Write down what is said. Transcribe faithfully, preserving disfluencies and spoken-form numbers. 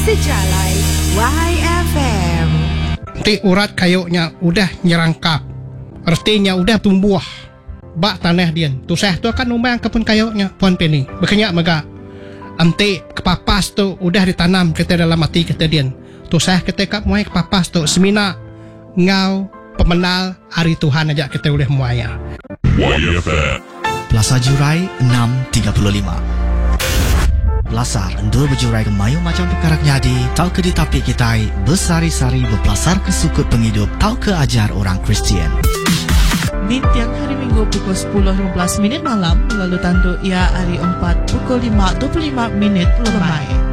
Sejalai Y F M. Nanti urat kayunya udah nyerangkap, artinya udah tumbuh bak tanah dia. Tu saya tu akan umang kepun kayunya puan Penny. Berkenyak mega. Nanti kepapas tu udah ditanam kita dalam hati kita dia. Tu saya kita kat muai kepapas tu semina ngau pemenal hari Tuhan aja kita boleh muaya. Y F M. Plaza Jurai enam tiga puluh lima. Belasar endur berjurai ke mayu macam perkara jadi, tau ke ditapik kita bersari-sari berpelasar ke sukut penghidup, tau ke ajar orang Kristian. Di tiang hari Minggu pukul sepuluh lima belas minit malam, lalu tandu ia hari empat pukul lima dua puluh lima minit lemai.